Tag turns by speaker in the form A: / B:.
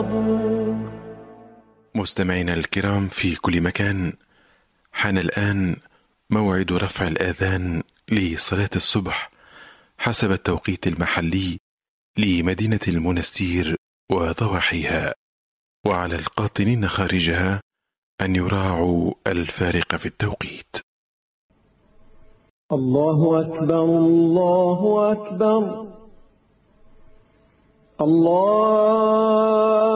A: مستمعينا الكرام في كل مكان، حان الآن موعد رفع الآذان لصلاة الصبح حسب التوقيت المحلي لمدينة المنستير وضواحيها، وعلى القاطنين خارجها أن يراعوا الفارق في التوقيت.
B: الله أكبر الله أكبر الله